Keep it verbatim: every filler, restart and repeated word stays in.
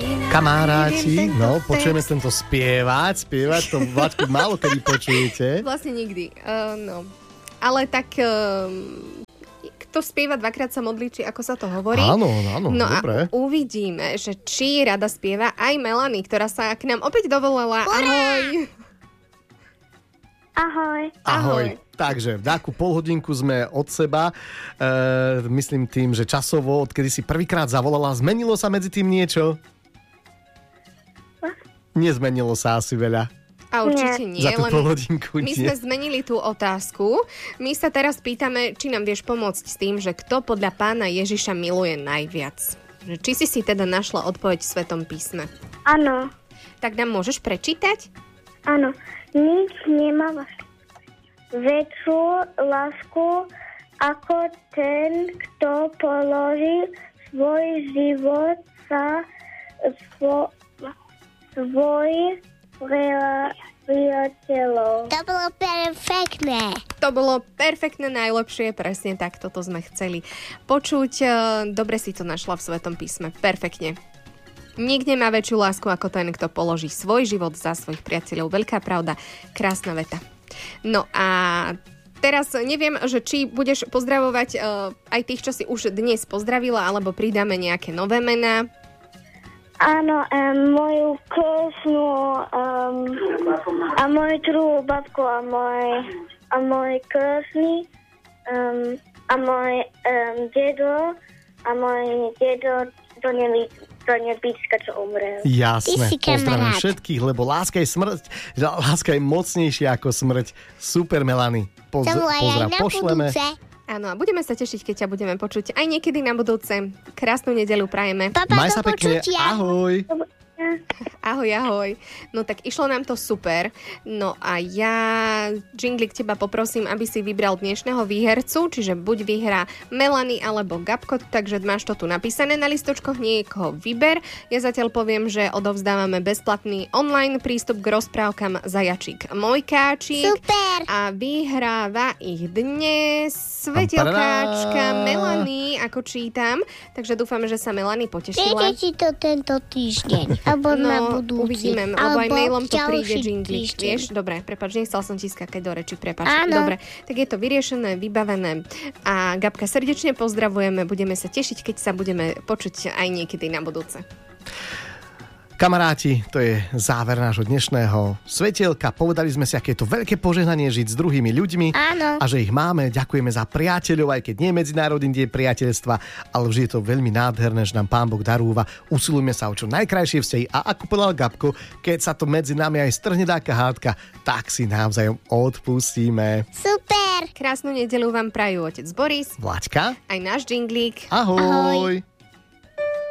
Kamaráti, no, počujeme tento spievať, spievať, to Vláďku málo kedy počujete. Vlastne nikdy, uh, no. Ale tak, uh, kto spieva dvakrát sa modlí, či ako sa to hovorí. Áno, áno, no dobre. A uvidíme, že či rada spieva aj Melanie, ktorá sa k nám opäť dovolala. Ahoj! Ahoj. Ahoj. Takže v takú polhodinku sme od seba. E, myslím tým, že časovo, odkedy si prvýkrát zavolala, zmenilo sa medzi tým niečo? Nezmenilo sa asi veľa. A určite nie. Za tú len polhodinku my nie. sme zmenili tú otázku. My sa teraz pýtame, či nám vieš pomôcť s tým, že kto podľa pána Ježiša miluje najviac. Že či si si teda našla odpoveď v Svetom písme. Áno. Tak nám môžeš prečítať? Áno. Nič nemá väčšiu lásku ako ten, kto položí svoj život za svo, svoj priateľov. To bolo perfektné. To bolo perfektné, najlepšie, presne tak, toto sme chceli počuť. Dobre si to našla v Svetom písme, perfektne. Nikde má väčšiu lásku ako ten, kto položí svoj život za svojich priateľov. Veľká pravda, krásna veta. No a teraz neviem, že či budeš pozdravovať uh, aj tých, čo si už dnes pozdravila, alebo pridáme nejaké nové mená. Áno, um, moju krásnu um, a moju druhú babku a môj, a môj krásny um, a môj um, dedo a môj dedo do neví. To nebíčka, čo umrel. Jasné, pozdravím kamarát. všetkých, lebo láska je smrť, láska je mocnejšia ako smrť. Super, Melanie. Poz- pozdrav pošleme. Áno, a budeme sa tešiť, keď ťa budeme počuť aj niekedy na budúce. Krásnu nedeľu prajeme. Papa, Maj do sa pekne, počutia. ahoj. Ahoj, ahoj. No tak išlo nám to super. No a ja, Jinglik, teba poprosím, aby si vybral dnešného výhercu, čiže buď vyhrá Melanie alebo Gabko, takže máš to tu napísané na listočkoch, niekoho vyber. Ja zatiaľ poviem, že odovzdávame bezplatný online prístup k rozprávkam Zajačík Mojkáčik. Super. A vyhráva ich dnes svetelkáčka Melanie, ako čítam. Takže dúfame, že sa Melanie potešila. Príde si to tento týždeň. Alebo no, na budúci. Uvidíme, lebo aj mailom to príde ďalší Jinglik. týždeň. Vieš, dobre, prepáč, nechcel som ti skákať do reči, prepáč. Áno. Dobre, tak je to vyriešené, vybavené. A Gabka, srdečne pozdravujeme, budeme sa tešiť, keď sa budeme počuť aj niekedy na budúce. Kamaráti, to je záver nášho dnešného svetielka. Povedali sme si, aké je to veľké požehnanie žiť s druhými ľuďmi. Áno. A že ich máme. Ďakujeme za priateľov, aj keď nie je medzinárodný deň priateľstva, ale vždy je to veľmi nádherné, že nám Pán Boh darúva. Usilujme sa o čo najkrajšie vzťahy a ako povedal Gabko, keď sa to medzi nami aj strhne taká hádka, tak si navzájom odpustíme. Super. Krásnu nedeľu vám prajú otec Boris, Vláďka. aj náš Jinglik. Ahoj. Ahoj.